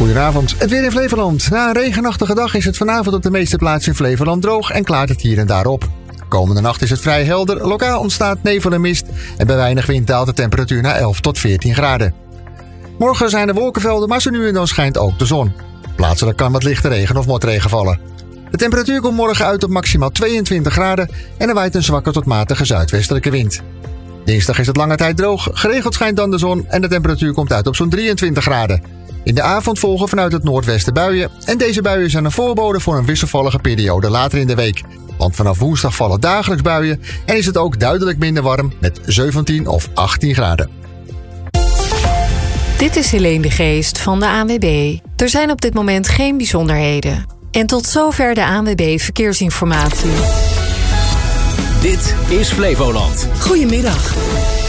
Goedenavond, het weer in Flevoland. Na een regenachtige dag is het vanavond op de meeste plaatsen in Flevoland droog en klaart het hier en daar op. Komende nacht is het vrij helder, lokaal ontstaat nevel en mist en bij weinig wind daalt de temperatuur naar 11 tot 14 graden. Morgen zijn er wolkenvelden, maar zo nu en dan schijnt ook de zon. Plaatselijk kan wat lichte regen of motregen vallen. De temperatuur komt morgen uit op maximaal 22 graden en er waait een zwakke tot matige zuidwestelijke wind. Dinsdag is het lange tijd droog, geregeld schijnt dan de zon en de temperatuur komt uit op zo'n 23 graden. In de avond volgen vanuit het noordwesten buien en deze buien zijn een voorbode voor een wisselvallige periode later in de week. Want vanaf woensdag vallen dagelijks buien en is het ook duidelijk minder warm met 17 of 18 graden. Dit is Helene de Geest van de ANWB. Er zijn op dit moment geen bijzonderheden. En tot zover de ANWB Verkeersinformatie. Dit is Flevoland. Goedemiddag.